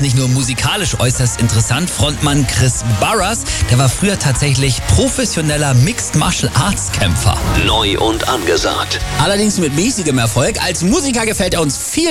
nicht nur musikalisch äußerst interessant. Frontmann Chris Barras, der war früher tatsächlich professioneller Mixed Martial Arts Kämpfer. Neu und angesagt. Allerdings mit mäßigem Erfolg. Als Musiker gefällt er uns viel